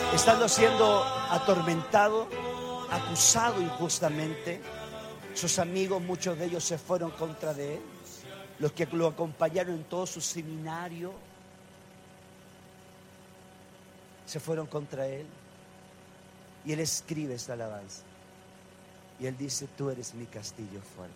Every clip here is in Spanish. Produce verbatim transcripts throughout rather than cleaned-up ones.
estando siendo atormentado, acusado injustamente. Sus amigos, muchos de ellos se fueron contra de él. Los que lo acompañaron en todo su seminario se fueron contra él. Y él escribe esta alabanza. Y él dice: tú eres mi castillo fuerte.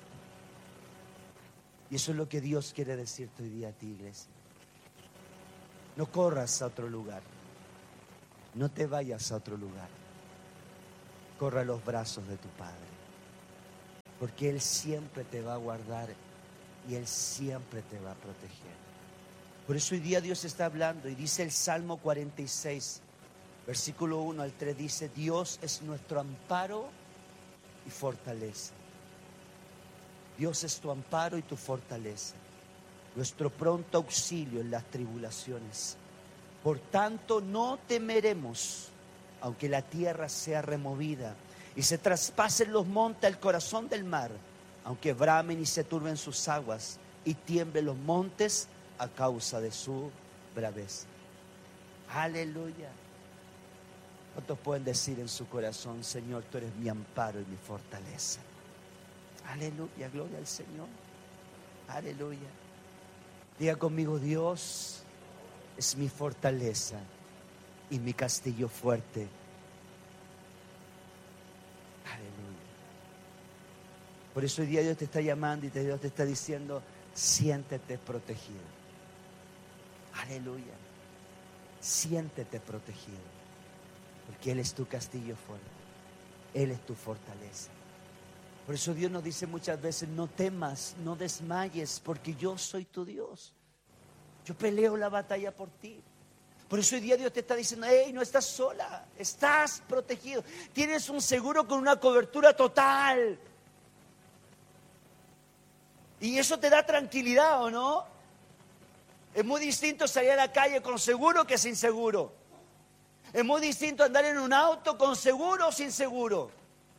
Y eso es lo que Dios quiere decirte hoy día a ti, iglesia. No corras a otro lugar. No te vayas a otro lugar. Corra a los brazos de tu Padre. Porque Él siempre te va a guardar y Él siempre te va a proteger. Por eso hoy día Dios está hablando y dice el Salmo cuarenta y seis, versículo uno al tres, dice: Dios es nuestro amparo y fortaleza. Dios es tu amparo y tu fortaleza, nuestro pronto auxilio en las tribulaciones. Por tanto, no temeremos, aunque la tierra sea removida y se traspasen los montes al corazón del mar, aunque bramen y se turben sus aguas y tiemblen los montes a causa de su braveza. Aleluya. ¿Cuántos pueden decir en su corazón: Señor, tú eres mi amparo y mi fortaleza? Aleluya, gloria al Señor. Aleluya. Diga conmigo: Dios es mi fortaleza y mi castillo fuerte. Aleluya. Por eso hoy día Dios te está llamando y Dios te está diciendo: siéntete protegido. Aleluya. Siéntete protegido. Porque Él es tu castillo fuerte. Él es tu fortaleza. Por eso Dios nos dice muchas veces: no temas, no desmayes, porque yo soy tu Dios. Yo peleo la batalla por ti. Por eso hoy día Dios te está diciendo: hey, no estás sola, estás protegido. Tienes un seguro con una cobertura total. Y eso te da tranquilidad, ¿o no? Es muy distinto salir a la calle con seguro que sin seguro. Es muy distinto andar en un auto con seguro o sin seguro.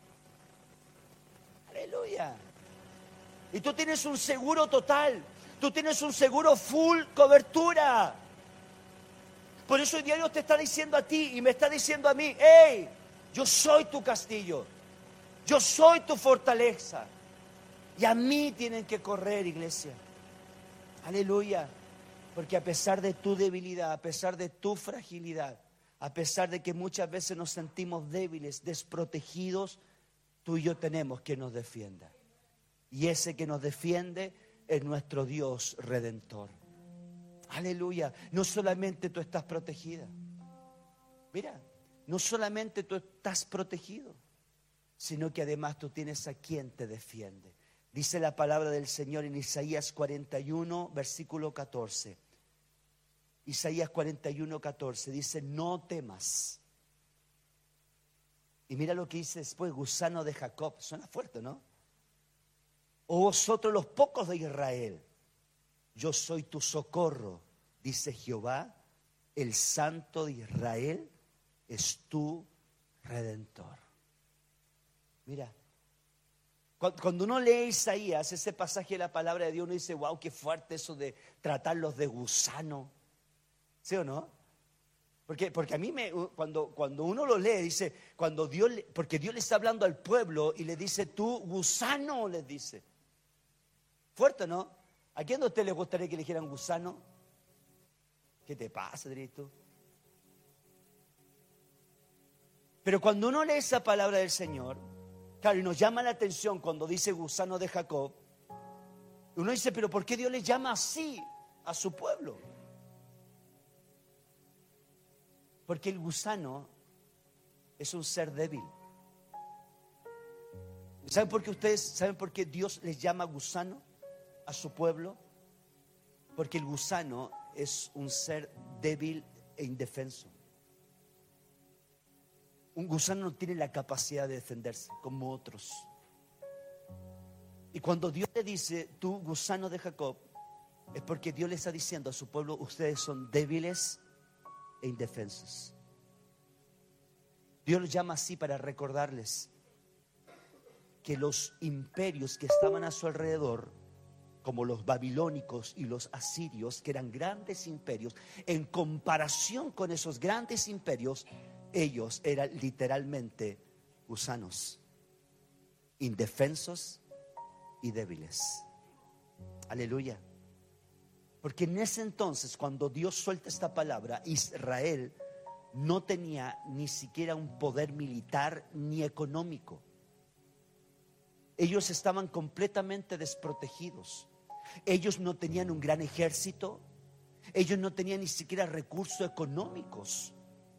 Aleluya. Y tú tienes un seguro total. Tú tienes un seguro full cobertura. Por eso hoy día Dios te está diciendo a ti y me está diciendo a mí: hey, yo soy tu castillo. Yo soy tu fortaleza. Y a mí tienen que correr, iglesia. Aleluya. Porque a pesar de tu debilidad, a pesar de tu fragilidad, a pesar de que muchas veces nos sentimos débiles, desprotegidos, tú y yo tenemos quien nos defienda. Y ese que nos defiende es nuestro Dios Redentor. Aleluya. No solamente tú estás protegida. Mira, no solamente tú estás protegido, sino que además tú tienes a quien te defiende. Dice la palabra del Señor en Isaías cuarenta y uno, versículo catorce. Isaías cuarenta y uno, catorce dice: no temas. Y mira lo que dice después: gusano de Jacob. Suena fuerte, ¿no? O vosotros los pocos de Israel, yo soy tu socorro, dice Jehová, el Santo de Israel es tu Redentor. Mira, cuando uno lee Isaías, ese pasaje de la palabra de Dios, uno dice: wow, qué fuerte eso de tratarlos de gusano. ¿Sí o no? Porque, porque a mí me, cuando, cuando uno lo lee, dice, cuando Dios, porque Dios le está hablando al pueblo y le dice: tú gusano, les dice. Fuerte, ¿no? ¿A quién de ustedes les gustaría que le dijeran gusano? ¿Qué te pasa, Cristo? Pero cuando uno lee esa palabra del Señor, claro, y nos llama la atención cuando dice gusano de Jacob, uno dice: pero ¿por qué Dios le llama así a su pueblo? Porque el gusano es un ser débil. ¿Saben por qué ustedes, saben por qué Dios les llama gusano a su pueblo? Porque el gusano es un ser débil e indefenso. Un gusano no tiene la capacidad de defenderse como otros. Y cuando Dios le dice: tú gusano de Jacob, es porque Dios le está diciendo a su pueblo: ustedes son débiles e indefensos. Dios los llama así para recordarles que los imperios que estaban a su alrededor, como los babilónicos y los asirios, que eran grandes imperios, en comparación con esos grandes imperios, ellos eran literalmente gusanos, indefensos y débiles. Aleluya. Porque en ese entonces, cuando Dios suelta esta palabra, Israel no tenía ni siquiera un poder militar ni económico. Ellos estaban completamente desprotegidos. Ellos no tenían un gran ejército. Ellos no tenían ni siquiera recursos económicos.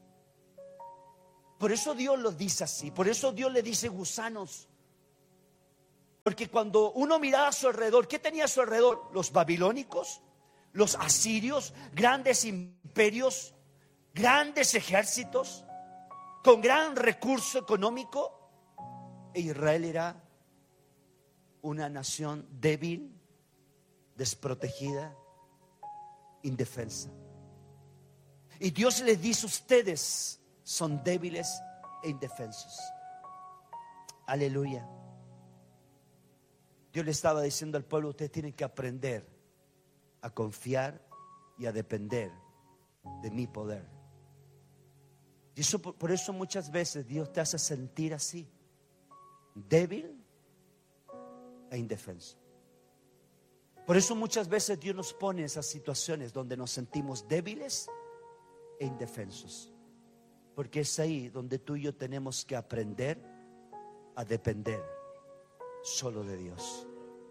Por eso Dios los dice así. Por eso Dios le dice gusanos. Porque cuando uno miraba a su alrededor, ¿qué tenía a su alrededor? Los babilónicos, los asirios, grandes imperios, grandes ejércitos, con gran recurso económico. E Israel era una nación débil, desprotegida, indefensa. Y Dios les dice: ustedes son débiles e indefensos. Aleluya. Dios le estaba diciendo al pueblo: ustedes tienen que aprender a confiar y a depender de mi poder. Y eso, por eso muchas veces Dios te hace sentir así, débil e indefenso. Por eso muchas veces Dios nos pone en esas situaciones donde nos sentimos débiles e indefensos. Porque es ahí donde tú y yo tenemos que aprender a depender solo de Dios.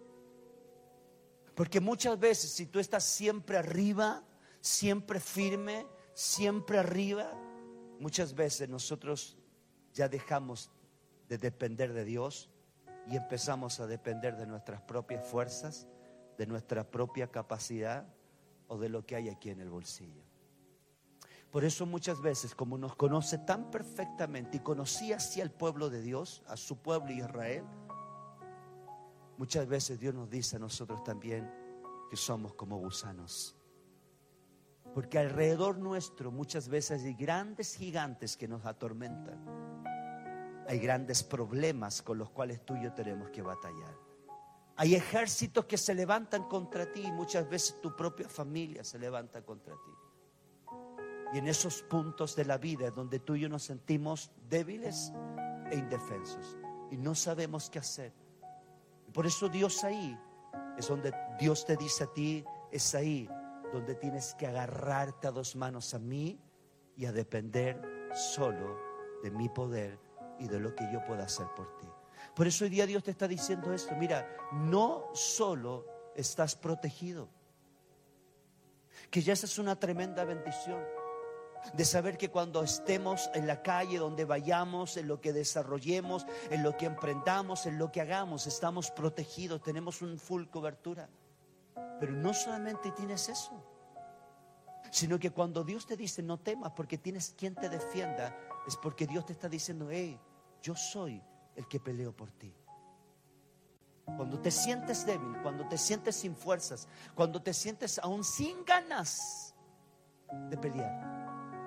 Porque muchas veces, si tú estás siempre arriba, siempre firme, siempre arriba, muchas veces nosotros ya dejamos de depender de Dios y empezamos a depender de nuestras propias fuerzas, de nuestra propia capacidad o de lo que hay aquí en el bolsillo. Por eso muchas veces, como nos conoce tan perfectamente y conocía así al pueblo de Dios, a su pueblo Israel, muchas veces Dios nos dice a nosotros también que somos como gusanos. Porque alrededor nuestro muchas veces hay grandes gigantes que nos atormentan. Hay grandes problemas con los cuales tú y yo tenemos que batallar. Hay ejércitos que se levantan contra ti y muchas veces tu propia familia se levanta contra ti. Y en esos puntos de la vida es donde tú y yo nos sentimos débiles e indefensos y no sabemos qué hacer. Y por eso Dios ahí es donde Dios te dice a ti, es ahí donde tienes que agarrarte a dos manos a mí y a depender solo de mi poder y de lo que yo pueda hacer por ti. Por eso hoy día Dios te está diciendo esto: mira, no solo estás protegido, que ya esa es una tremenda bendición, de saber que cuando estemos en la calle, donde vayamos, en lo que desarrollemos, en lo que emprendamos, en lo que hagamos, estamos protegidos, tenemos un full cobertura. Pero no solamente tienes eso, sino que cuando Dios te dice no temas porque tienes quien te defienda, es porque Dios te está diciendo: hey, yo soy el que peleo por ti. Cuando te sientes débil, cuando te sientes sin fuerzas, cuando te sientes aún sin ganas de pelear.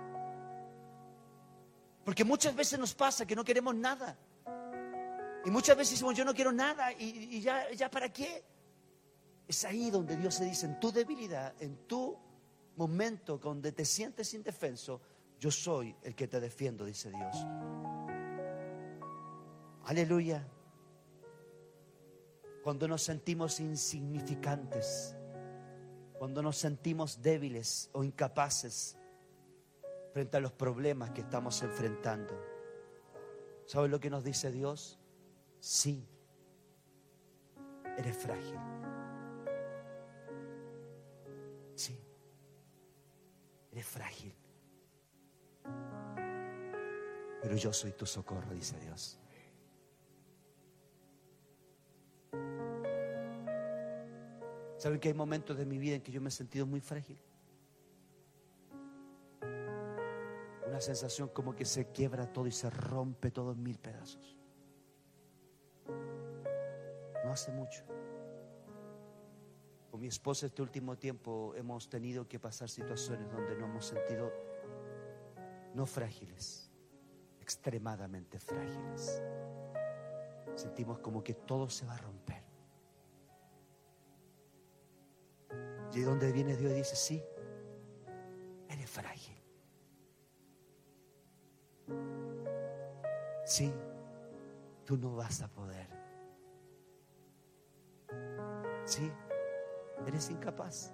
Porque muchas veces nos pasa que no queremos nada. Y muchas veces decimos: yo no quiero nada. Y, y ya, ya para qué. Es ahí donde Dios se dice: en tu debilidad, en tu momento donde te sientes indefenso, yo soy el que te defiendo, dice Dios. Aleluya. Cuando nos sentimos insignificantes, cuando nos sentimos débiles o incapaces frente a los problemas que estamos enfrentando, ¿sabes lo que nos dice Dios? Sí, eres frágil. Sí, eres frágil. Pero yo soy tu socorro, dice Dios. ¿Saben que hay momentos de mi vida en que yo me he sentido muy frágil? Una sensación como que se quiebra todo y se rompe todo en mil pedazos. No hace mucho, con mi esposa este último tiempo hemos tenido que pasar situaciones donde nos hemos sentido no frágiles, extremadamente frágiles. Sentimos como que todo se va a romper. Y ahí donde viene Dios y dice: sí, eres frágil. sí, tú no vas a poder. Sí, eres incapaz.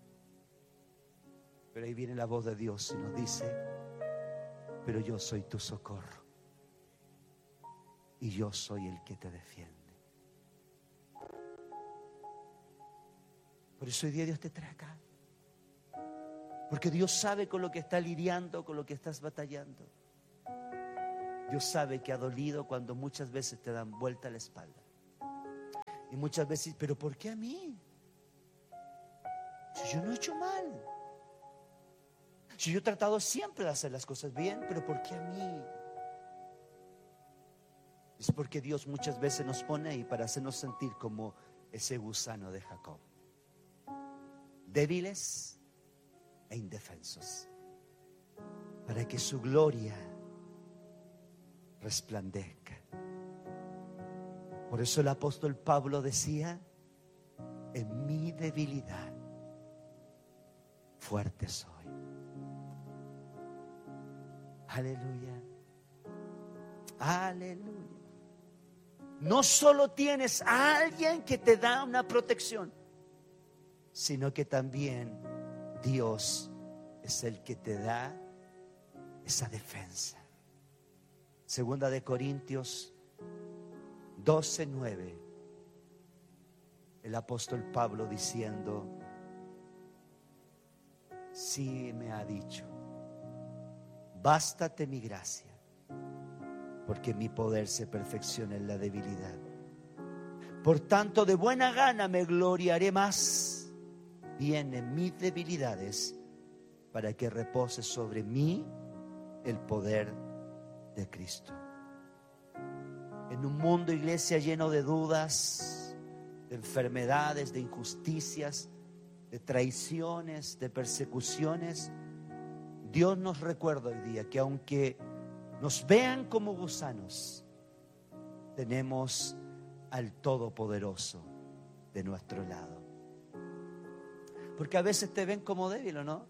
Pero ahí viene la voz de Dios y nos dice: pero yo soy tu socorro y yo soy el que te defiende. Por eso hoy día Dios te trae acá, porque Dios sabe con lo que estás lidiando, con lo que estás batallando. Dios sabe que ha dolido cuando muchas veces te dan vuelta la espalda. Y muchas veces, pero ¿por qué a mí? Si yo no he hecho mal, si yo he tratado siempre de hacer las cosas bien, pero ¿por qué a mí? Es porque Dios muchas veces nos pone ahí para hacernos sentir como ese gusano de Jacob, débiles e indefensos, para que su gloria resplandezca. Por eso el apóstol Pablo decía: en mi debilidad fuerte soy. Aleluya, aleluya. No solo tienes a alguien que te da una protección, sino que también Dios es el que te da esa defensa. Segunda de Corintios doce nueve, el apóstol Pablo diciendo: sí me ha dicho, bástate mi gracia, porque mi poder se perfecciona en la debilidad. Por tanto, de buena gana me gloriaré más bien en mis debilidades, para que repose sobre mí el poder de Cristo. En un mundo, iglesia, lleno de dudas, de enfermedades, de injusticias, de traiciones, de persecuciones, Dios nos recuerda hoy día que aunque nos vean como gusanos, tenemos al Todopoderoso de nuestro lado. Porque a veces te ven como débil, ¿o no?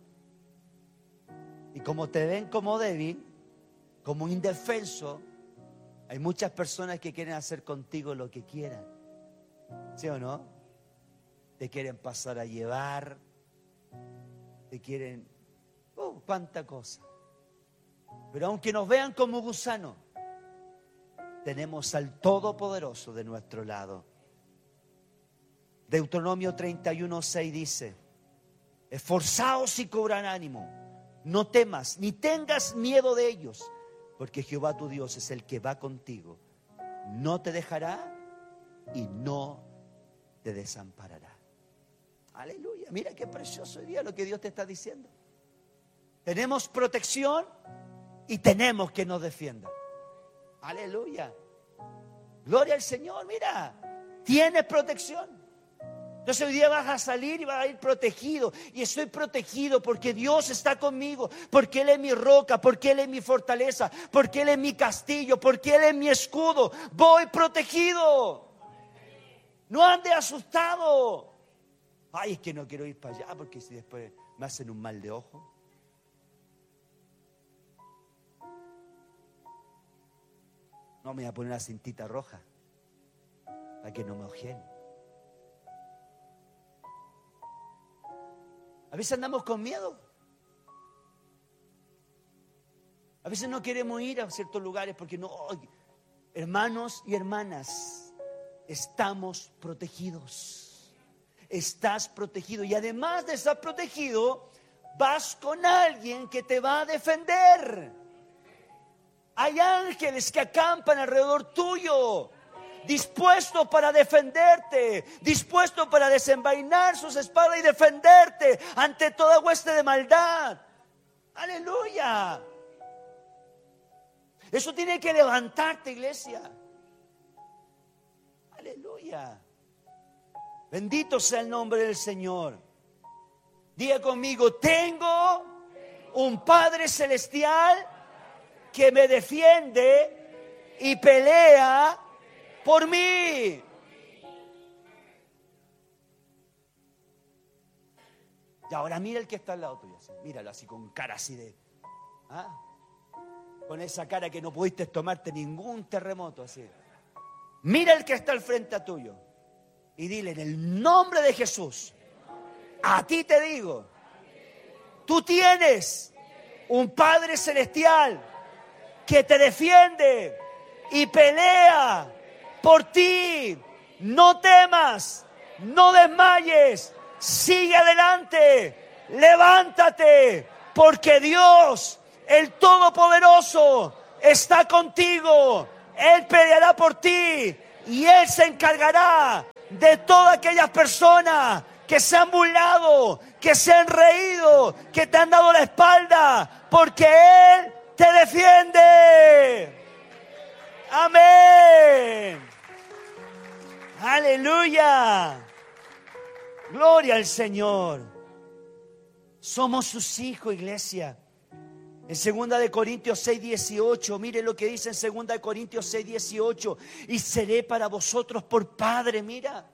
Y como te ven como débil, como indefenso, hay muchas personas que quieren hacer contigo lo que quieran. ¿Sí o no? Te quieren pasar a llevar, te quieren, oh, cuánta cosa. Pero aunque nos vean como gusanos, tenemos al Todopoderoso de nuestro lado. Deuteronomio treinta y uno seis dice: esforzaos y cobran ánimo, no temas ni tengas miedo de ellos, porque Jehová tu Dios es el que va contigo, no te dejará y no te desamparará. Aleluya, mira qué precioso hoy día lo que Dios te está diciendo. Tenemos protección y tenemos que nos defienda. Aleluya, gloria al Señor. Mira, tienes protección. Entonces hoy día vas a salir y vas a ir protegido. Y estoy protegido porque Dios está conmigo, porque Él es mi roca, porque Él es mi fortaleza, porque Él es mi castillo, porque Él es mi escudo. Voy protegido. No ande asustado. Ay, es que no quiero ir para allá porque si después me hacen un mal de ojo. No me voy a poner una cintita roja para que no me ojeen. A veces andamos con miedo. A veces no queremos ir a ciertos lugares porque no. Hermanos y hermanas, estamos protegidos. Estás protegido. Y además de estar protegido, vas con alguien que te va a defender. Hay ángeles que acampan alrededor tuyo, dispuestos para defenderte, dispuestos para desenvainar sus espadas y defenderte ante toda hueste de maldad. Aleluya. Eso tiene que levantarte, iglesia. Aleluya. Bendito sea el nombre del Señor. Diga conmigo: tengo un Padre celestial que me defiende y pelea por mí. Y ahora mira el que está al lado tuyo. Míralo así con cara así de... ¿ah? Con esa cara que no pudiste tomarte ningún terremoto así. Mira el que está al frente a tuyo y dile: en el nombre de Jesús, a ti te digo, tú tienes un Padre Celestial que te defiende y pelea por ti. No temas, no desmayes, sigue adelante, levántate, porque Dios, el Todopoderoso, está contigo. Él peleará por ti y Él se encargará de todas aquellas personas que se han burlado, que se han reído, que te han dado la espalda, porque Él te defiende. Amén. Aleluya. Gloria al Señor. Somos sus hijos, iglesia. En segunda de Corintios seis, dieciocho, mire lo que dice en segunda de Corintios seis, dieciocho. Y seré para vosotros por padre, mira.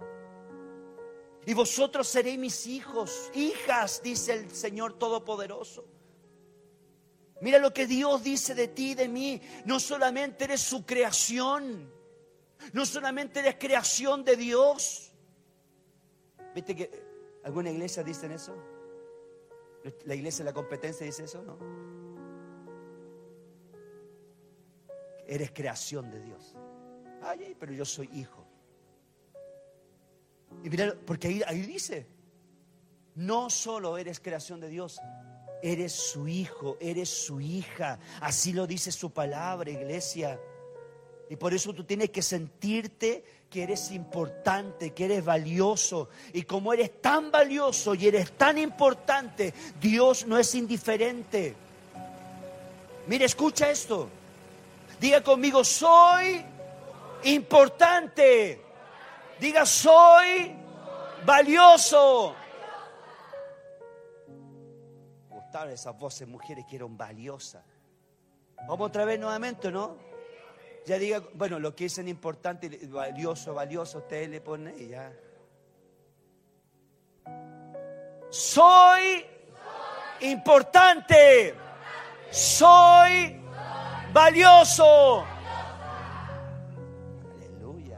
Y vosotros seréis mis hijos, hijas, dice el Señor Todopoderoso. Mira lo que Dios dice de ti y de mí. No solamente eres su creación, no solamente eres creación de Dios. ¿Viste que alguna iglesia dicen eso? La iglesia de la competencia dice eso, ¿no? Eres creación de Dios. Ay, pero yo soy hijo. Y mira, porque ahí, ahí dice, no solo eres creación de Dios, eres su hijo, eres su hija. Así lo dice su palabra, iglesia. Y por eso tú tienes que sentirte que eres importante, que eres valioso. Y como eres tan valioso y eres tan importante, Dios no es indiferente. Mira, escucha esto. Diga conmigo: soy importante. Diga: soy valioso. Me gustaban esas voces mujeres que eran valiosas. Vamos otra vez nuevamente, ¿no? Ya diga, bueno, lo que dicen importante, valioso, valioso, usted le pone y ya. Soy importante. Soy valioso. Aleluya.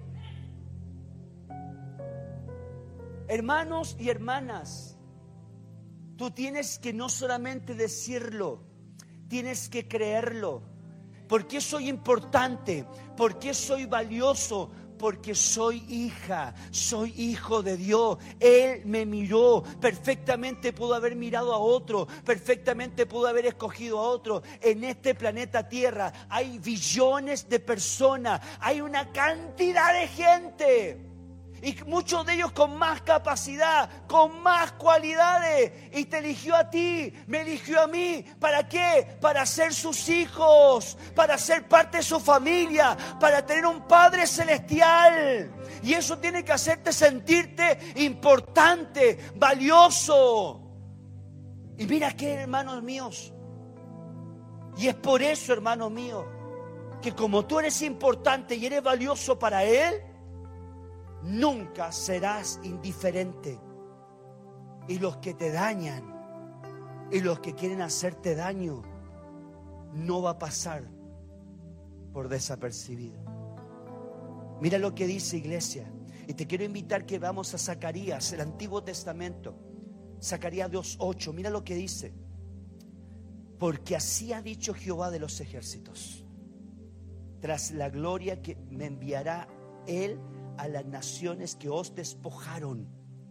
Hermanos y hermanas, tú tienes que no solamente decirlo, tienes que creerlo. ¿Por qué soy importante? ¿Por qué soy valioso? Porque soy hija, soy hijo de Dios. Él me miró, perfectamente pudo haber mirado a otro, perfectamente pudo haber escogido a otro. En este planeta Tierra hay billones de personas, hay una cantidad de gente. Y muchos de ellos con más capacidad, con más cualidades. Y te eligió a ti, me eligió a mí. ¿Para qué? Para ser sus hijos, para ser parte de su familia, para tener un Padre Celestial. Y eso tiene que hacerte sentirte importante, valioso. Y mira qué, hermanos míos. Y es por eso, hermano mío, que como tú eres importante y eres valioso para Él, nunca serás indiferente. Y los que te dañan y los que quieren hacerte daño, no va a pasar por desapercibido. Mira lo que dice, iglesia. Y te quiero invitar que vamos a Zacarías, el Antiguo Testamento. Zacarías dos ocho. Mira lo que dice. Porque así ha dicho Jehová de los ejércitos: tras la gloria que me enviará Él a las naciones que os despojaron,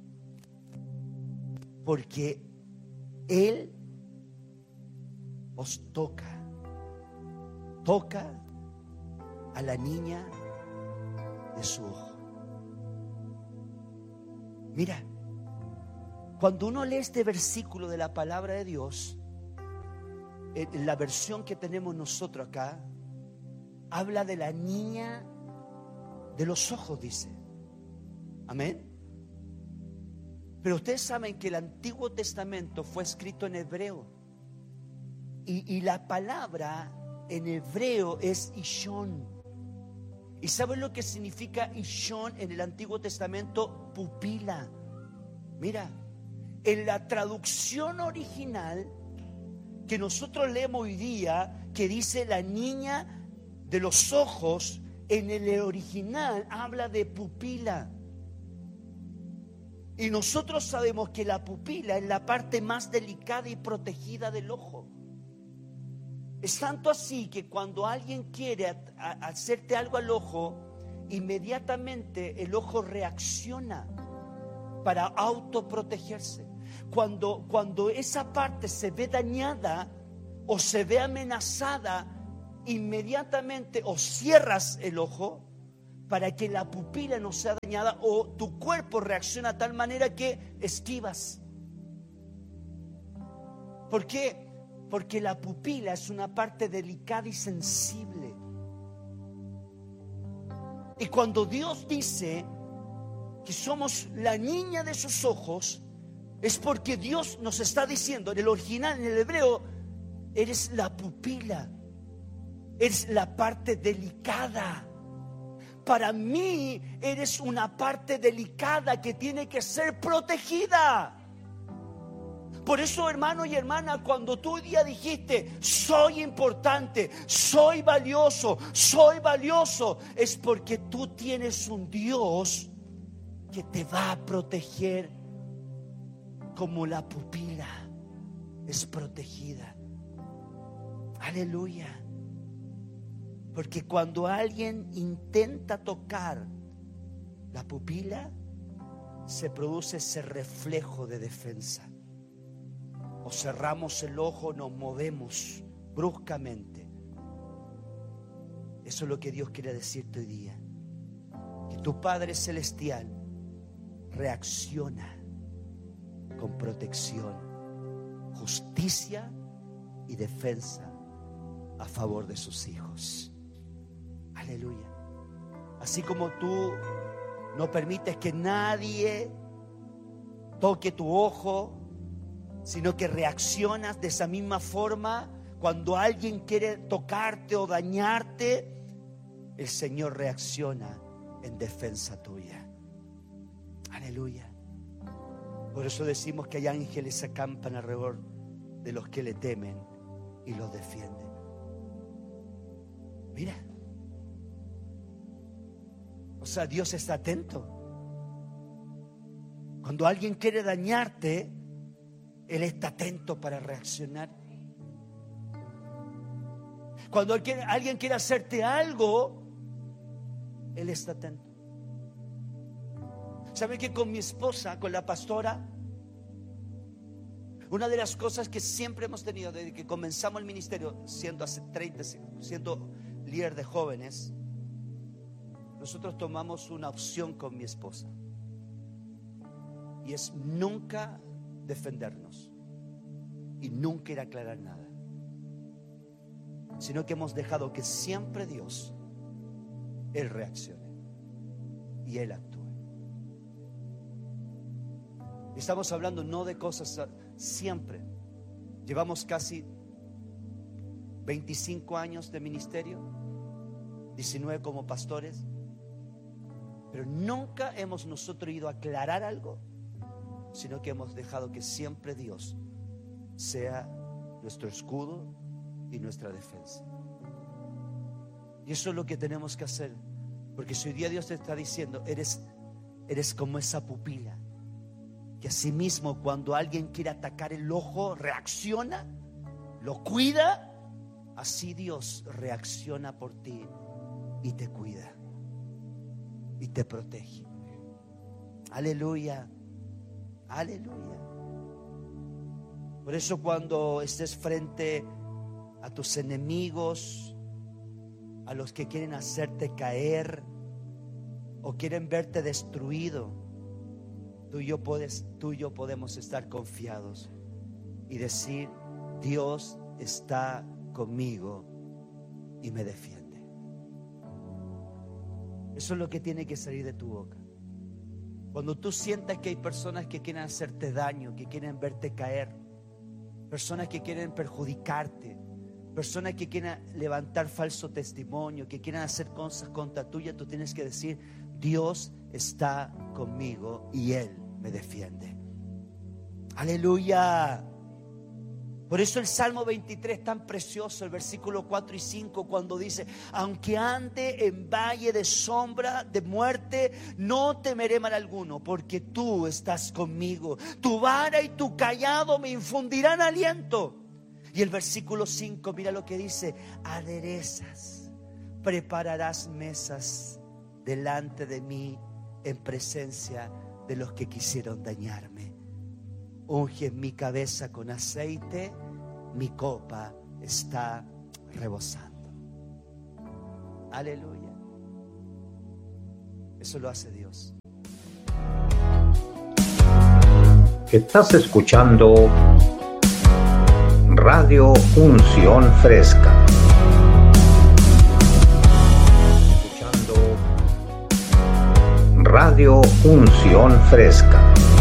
porque Él os toca, toca a la niña de su ojo. Mira, cuando uno lee este versículo de la palabra de Dios, en la versión que tenemos nosotros acá, habla de la niña de los ojos, dice. Amén. Pero ustedes saben que el Antiguo Testamento fue escrito en hebreo. Y, y la palabra en hebreo es Ishon. ¿Y saben lo que significa Ishon en el Antiguo Testamento? Pupila. Mira, en la traducción original, que nosotros leemos hoy día, que dice la niña de los ojos, en el original habla de pupila. Y nosotros sabemos que la pupila es la parte más delicada y protegida del ojo. Es tanto así que cuando alguien quiere a, a, hacerte algo al ojo, inmediatamente el ojo reacciona para autoprotegerse. Cuando, cuando esa parte se ve dañada o se ve amenazada, inmediatamente o cierras el ojo para que la pupila no sea dañada, o tu cuerpo reacciona de tal manera que esquivas. ¿Por qué? Porque la pupila es una parte delicada y sensible. Y cuando Dios dice que somos la niña de sus ojos, es porque Dios nos está diciendo, en el original, en el hebreo, eres la pupila, eres la parte delicada. Para mí eres una parte delicada que tiene que ser protegida. Por eso, hermano y hermana, cuando tú hoy día dijiste, soy importante, soy valioso, soy valioso, es porque tú tienes un Dios que te va a proteger como la pupila es protegida. Aleluya. Porque cuando alguien intenta tocar la pupila, se produce ese reflejo de defensa. O cerramos el ojo, nos movemos bruscamente. Eso es lo que Dios quiere decirte hoy día. Que tu Padre Celestial reacciona con protección, justicia y defensa a favor de sus hijos. Aleluya. Así como tú no permites que nadie toque tu ojo, sino que reaccionas de esa misma forma cuando alguien quiere tocarte o dañarte, el Señor reacciona en defensa tuya. Aleluya. Por eso decimos que hay ángeles que acampan alrededor de los que le temen y los defienden. Mira. O sea, Dios está atento. Cuando alguien quiere dañarte, Él está atento para reaccionar. Cuando alguien quiere hacerte algo, Él está atento. ¿Saben que con mi esposa, con la pastora, una de las cosas que siempre hemos tenido desde que comenzamos el ministerio, siendo hace treinta, siendo líder de jóvenes, nosotros tomamos una opción con mi esposa, y es nunca defendernos y nunca ir a aclarar nada, sino que hemos dejado que siempre Dios, Él reaccione y Él actúe. Estamos hablando no de cosas siempre. Llevamos casi veinticinco años de ministerio, diecinueve como pastores, pero nunca hemos nosotros ido a aclarar algo, sino que hemos dejado que siempre Dios sea nuestro escudo y nuestra defensa. Y eso es lo que tenemos que hacer, porque si hoy día Dios te está diciendo, eres, eres como esa pupila, que asimismo cuando alguien quiere atacar el ojo, reacciona, lo cuida, así Dios reacciona por ti y te cuida y te protege. Aleluya. Aleluya. Por eso cuando estés frente a tus enemigos, a los que quieren hacerte caer o quieren verte destruido, tú y yo, puedes, tú y yo podemos estar confiados y decir, Dios está conmigo y me defiende. Eso es lo que tiene que salir de tu boca. Cuando tú sientas que hay personas que quieren hacerte daño, que quieren verte caer, personas que quieren perjudicarte, personas que quieren levantar falso testimonio, que quieren hacer cosas contra tuya, tú tienes que decir, Dios está conmigo y Él me defiende. Aleluya. Por eso el Salmo veintitrés es tan precioso, el versículo cuatro y cinco, cuando dice: aunque ande en valle de sombra de muerte, no temeré mal alguno, porque tú estás conmigo. Tu vara y tu cayado me infundirán aliento. Y el versículo cinco, mira lo que dice: aderezas, prepararás mesas delante de mí en presencia de los que quisieron dañarme. Unge mi cabeza con aceite, mi copa está rebosando. Aleluya. Eso lo hace Dios. Estás escuchando Radio Unción Fresca. Escuchando Radio Unción Fresca.